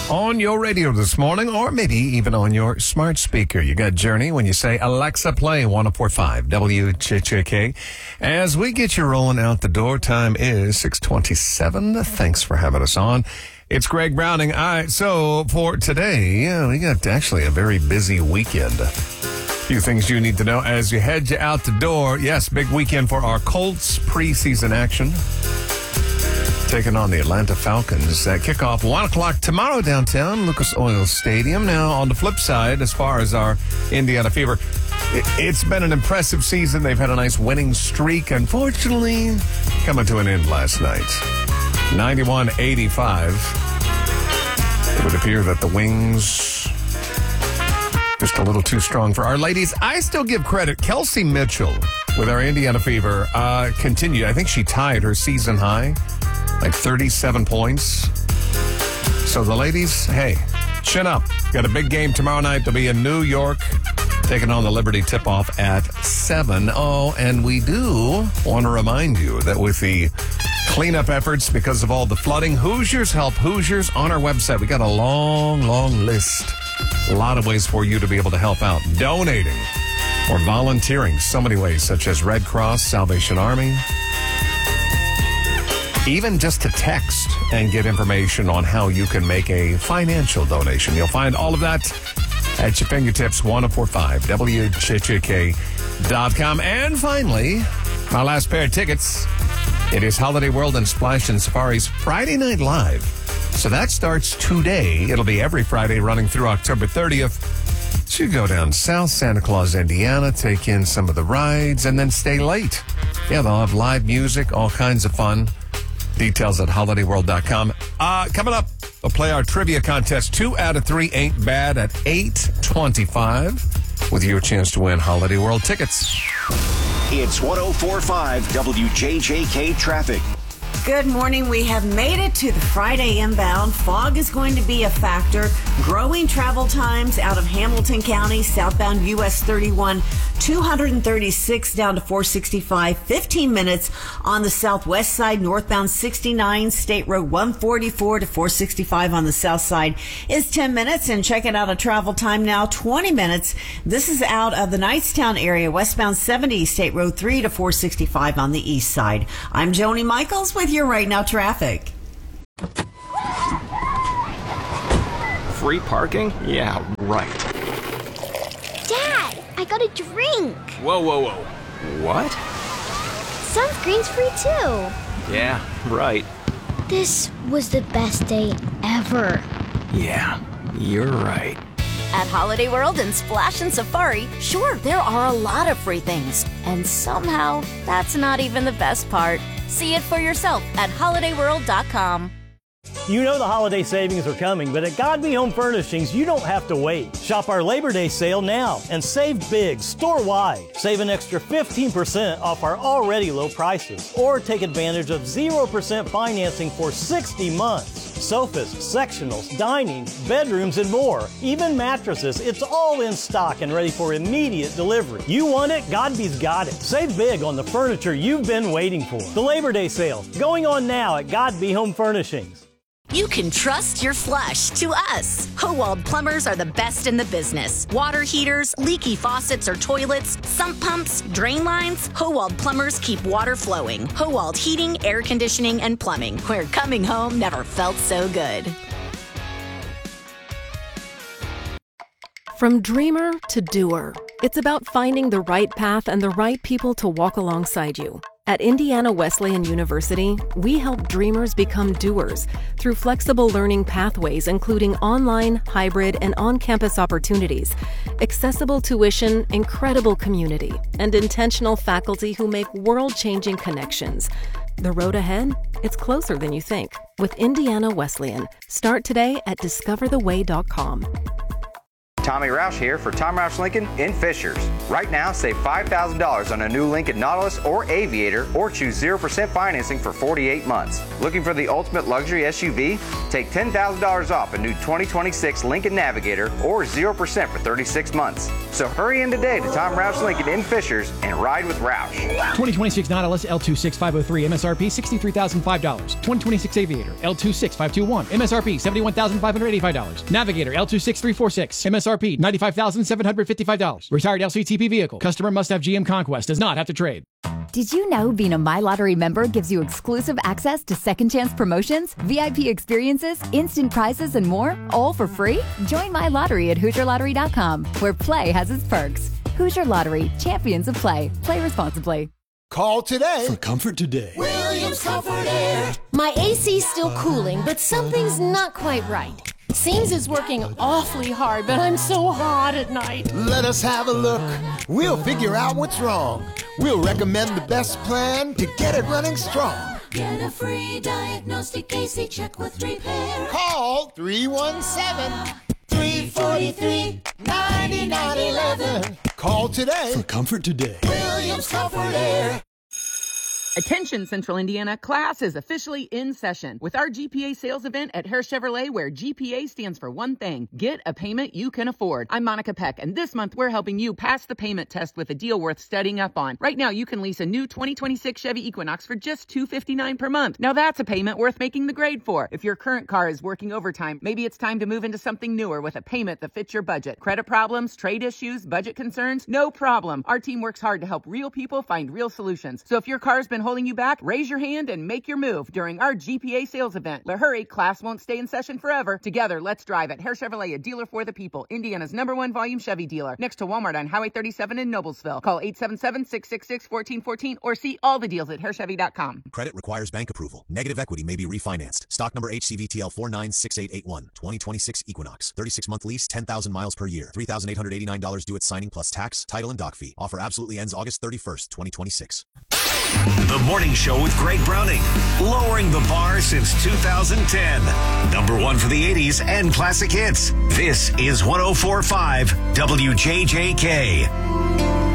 on your radio this morning, or maybe even on your smart speaker. You got Journey when you say, Alexa, play 104.5 WJJK. As we get you rolling out the door, time is 6:27. Thanks for having us on. It's Greg Browning. All right, so for today, we got actually a very busy weekend. A few things you need to know as you head out the door. Yes, big weekend for our Colts preseason action. Taking on the Atlanta Falcons. Kickoff 1 o'clock tomorrow downtown, Lucas Oil Stadium. Now, on the flip side, as far as our Indiana Fever, it's been an impressive season. They've had a nice winning streak. Unfortunately, coming to an end last night. 91-85. It would appear that the Wings just a little too strong for our ladies. I still give credit. Kelsey Mitchell with our Indiana Fever continued. I think she tied her season high, like 37 points. So the ladies, hey, chin up. Got a big game tomorrow night. They'll be in New York, taking on the Liberty tip-off at 7. Oh, and we do want to remind you that with the cleanup efforts because of all the flooding, Hoosiers help Hoosiers on our website. We got a long list. A lot of ways for you to be able to help out. Donating or volunteering. So many ways, such as Red Cross, Salvation Army. Even just to text and get information on how you can make a financial donation. You'll find all of that at your fingertips, 1045 WJJK.com. And finally, my last pair of tickets. It is Holiday World and Splash and Safari's Friday Night Live. So that starts today. It'll be every Friday running through October 30th. So you go down south, Santa Claus, Indiana, take in some of the rides, and then stay late. Yeah, they'll have live music, all kinds of fun. Details at holidayworld.com. Coming up, we'll play our trivia contest. 2 out of 3 ain't bad at 8:25 with your chance to win Holiday World tickets. It's 104.5 WJJK traffic. Good morning. We have made it to the Friday inbound. Fog is going to be a factor. Growing travel times out of Hamilton County, southbound US 31, 236 down to 465, 15 minutes on the southwest side, northbound 69, State Road 144 to 465 on the south side is 10 minutes. And checking out a travel time now, 20 minutes. This is out of the Knightstown area, westbound 70, State Road 3 to 465 on the east side. I'm Joni Michaels with your Right Now traffic. Free parking? Yeah, right. Dad, I got a drink. Whoa. What? Sunscreen's free too. Yeah, right. This was the best day ever. Yeah, you're right. At Holiday World and Splash and Safari, sure, there are a lot of free things. And somehow, that's not even the best part. See it for yourself at holidayworld.com. You know the holiday savings are coming, but at God Be Home Furnishings, you don't have to wait. Shop our Labor Day sale now and save big store-wide. Save an extra 15% off our already low prices. Or take advantage of 0% financing for 60 months. Sofas, sectionals, dining, bedrooms, and more. Even mattresses, it's all in stock and ready for immediate delivery. You want it? Godby's got it. Save big on the furniture you've been waiting for. The Labor Day sale, going on now at God Be Home Furnishings. You can trust your flush to us. Howald Plumbers are the best in the business. Water heaters, leaky faucets or toilets, sump pumps, drain lines. Howald Plumbers keep water flowing. Howald Heating, Air Conditioning, and Plumbing, where coming home never felt so good. From dreamer to doer, it's about finding the right path and the right people to walk alongside you. At Indiana Wesleyan University, we help dreamers become doers through flexible learning pathways, including online, hybrid, and on-campus opportunities, accessible tuition, incredible community, and intentional faculty who make world-changing connections. The road ahead? It's closer than you think. With Indiana Wesleyan. Start today at discovertheway.com. Tommy Roush here for Tom Roush Lincoln in Fishers. Right now, save $5,000 on a new Lincoln Nautilus or Aviator, or choose 0% financing for 48 months. Looking for the ultimate luxury SUV? Take $10,000 off a new 2026 Lincoln Navigator or 0% for 36 months. So hurry in today to Tom Roush Lincoln in Fishers and ride with Roush. 2026 Nautilus L26503 MSRP $63,005. 2026 Aviator L26521 MSRP $71,585. Navigator L26346 MSRP $95,755. Retired LCTP vehicle. Customer must have GM Conquest. Does not have to trade. Did you know being a My Lottery member gives you exclusive access to second chance promotions, VIP experiences, instant prizes, and more, all for free? Join My Lottery at HoosierLottery.com, where play has its perks. Hoosier Lottery, champions of play. Play responsibly. Call today for Comfort Today. Williams Comfort Air. My AC's still cooling, but something's not quite right. Seems it's working awfully hard, but I'm so hot at night. Let us have a look. We'll figure out what's wrong. We'll recommend the best plan to get it running strong. Get a free diagnostic AC check with repair. Call 317-343-9911. Call today for Comfort Today. Williams Comfort Air. Attention Central Indiana, class is officially in session with our GPA sales event at Hare Chevrolet, where GPA stands for one thing: get a payment you can afford. I'm Monica Peck, and this month we're helping you pass the payment test with a deal worth studying up on. Right now you can lease a new 2026 Chevy Equinox for just $259 per month. Now that's a payment worth making the grade for. If your current car is working overtime, maybe it's time to move into something newer with a payment that fits your budget. Credit problems, trade issues, budget concerns? No problem. Our team works hard to help real people find real solutions. So if your car's been holding you back, raise your hand and make your move during our GPA sales event. But hurry, class won't stay in session forever. Together, let's drive at Hare Chevrolet, a dealer for the people. Indiana's #1 volume Chevy dealer. Next to Walmart on Highway 37 in Noblesville. Call 877-666-1414 or see all the deals at HareChevy.com. Credit requires bank approval. Negative equity may be refinanced. Stock number HCVTL 496881. 2026 Equinox. 36-month lease, 10,000 miles per year. $3,889 due at signing plus tax, title, and dock fee. Offer absolutely ends August 31st, 2026. The Morning Show with Greg Browning, lowering the bar since 2010. #1 for the 80s and classic hits. This is 104.5 WJJK.